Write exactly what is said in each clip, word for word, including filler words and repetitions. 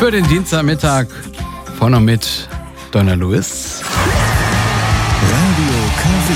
Für den Dienstagmittag von und mit Donna Lewis. Radio K W.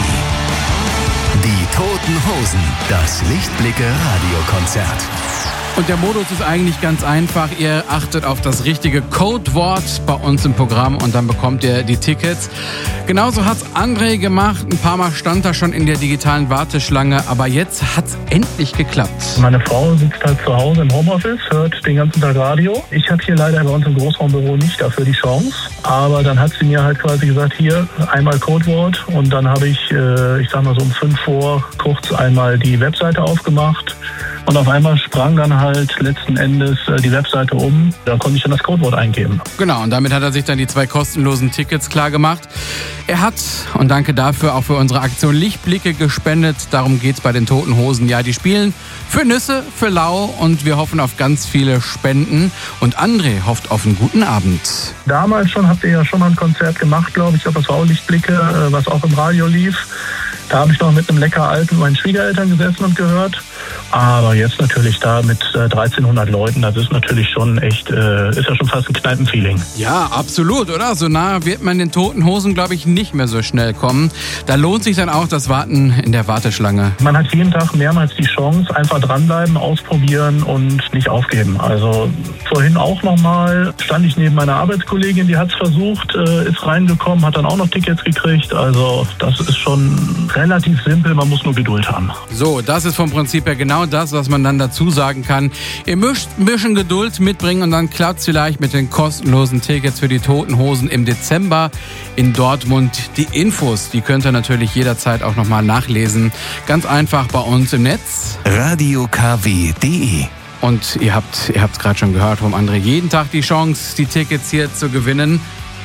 Die Toten Hosen. Das Lichtblicke-Radiokonzert. Und der Modus ist eigentlich ganz einfach. Ihr achtet auf das richtige Codewort bei uns im Programm und dann bekommt ihr die Tickets. Genauso hat's André gemacht. Ein paar Mal stand er schon in der digitalen Warteschlange, aber jetzt hat's endlich geklappt. Meine Frau sitzt halt zu Hause im Homeoffice, hört den ganzen Tag Radio. Ich habe hier leider bei uns im Großraumbüro nicht dafür die Chance. Aber dann hat sie mir halt quasi gesagt, hier einmal Codewort und dann habe ich, äh, ich sag mal so um fünf vor, kurz einmal die Webseite aufgemacht. Und auf einmal sprang dann halt letzten Endes die Webseite um. Da konnte ich dann das Codewort eingeben. Genau, und damit hat er sich dann die zwei kostenlosen Tickets klar gemacht. Er hat, und danke dafür, auch für unsere Aktion Lichtblicke gespendet. Darum geht's bei den Toten Hosen. Ja, die spielen für Nüsse, für Lau und wir hoffen auf ganz viele Spenden. Und André hofft auf einen guten Abend. Damals schon habt ihr ja schon mal ein Konzert gemacht, glaube ich. Ich glaube, das war auch Lichtblicke, was auch im Radio lief. Da habe ich noch mit einem lecker alten meinen Schwiegereltern gesessen und gehört. Aber jetzt natürlich da mit äh, dreizehnhundert Leuten, das ist natürlich schon echt, äh, ist ja schon fast ein Kneipenfeeling. Ja, absolut, oder? So nah wird man den Toten Hosen, glaube ich, nicht mehr so schnell kommen. Da lohnt sich dann auch das Warten in der Warteschlange. Man hat jeden Tag mehrmals die Chance, einfach dranbleiben, ausprobieren und nicht aufgeben. Also vorhin auch nochmal stand ich neben meiner Arbeitskollegin, die hat es versucht, äh, ist reingekommen, hat dann auch noch Tickets gekriegt. Also das ist schon relativ simpel, man muss nur Geduld haben. So, das ist vom Prinzip her genau das, was man dann dazu sagen kann. Ihr müsst ein bisschen Geduld mitbringen und dann klappt es vielleicht mit den kostenlosen Tickets für die Toten Hosen im Dezember in Dortmund. Die Infos, die könnt ihr natürlich jederzeit auch nochmal nachlesen. Ganz einfach bei uns im Netz. radio k w punkt d e. Und ihr habt ihr habt's gerade schon gehört vom André, jeden Tag die Chance, die Tickets hier zu gewinnen.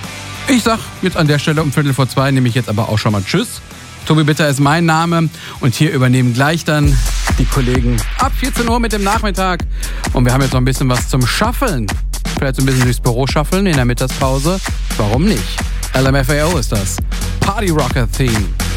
Ich sag jetzt an der Stelle um Viertel vor zwei, nehme ich jetzt aber auch schon mal Tschüss. Tobi Bitter ist mein Name und hier übernehmen gleich dann die Kollegen ab vierzehn Uhr mit dem Nachmittag. Und wir haben jetzt noch ein bisschen was zum Schaffeln. Vielleicht so ein bisschen durchs Büro schaffeln in der Mittagspause. Warum nicht? L M F A O ist das. Party Rocker Theme.